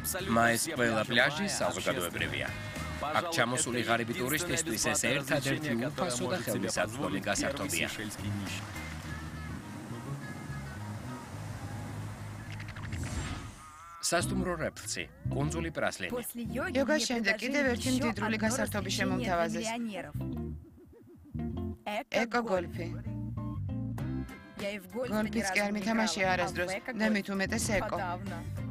მაის ყველა პლაჟი საზოგადოებრივია. აქ ჩამოსული ღარიბი ტურისტისთვის ეს ერთადერთი უფასო და ხელმისაწვდომი გასართობია. სასტუმრო რეფლცი, კუნძული პრასლინი. იოგას შემდეგ კიდევ ერთი მდიდრული გასართობი შემომთავაზეს. ეკოგოლფი. გოლფიც კი არ მითამაშია არასდროს და მით უმეტეს ეკო.